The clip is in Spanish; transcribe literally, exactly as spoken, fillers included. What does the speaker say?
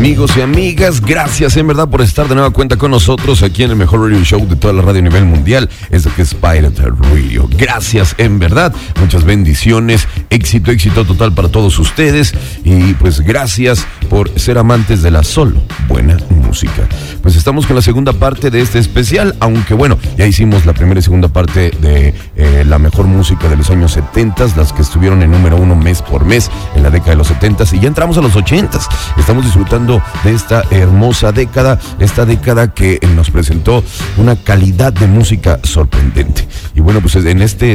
Amigos y amigas, gracias en verdad por estar de nueva cuenta con nosotros aquí en el mejor radio show de toda la radio a nivel mundial, esto que es Pirate Radio. Gracias en verdad, muchas bendiciones, éxito, éxito total para todos ustedes y pues gracias por ser amantes de la solo buena música. Pues estamos con la segunda parte de este especial, aunque bueno, ya hicimos la primera y segunda parte de eh, la mejor música de los años setenta, las que estuvieron en número uno mes por mes en la década de los setenta y ya entramos a los ochenta. Estamos disfrutando de esta hermosa década, esta década que nos presentó una calidad de música sorprendente. Y bueno, pues en este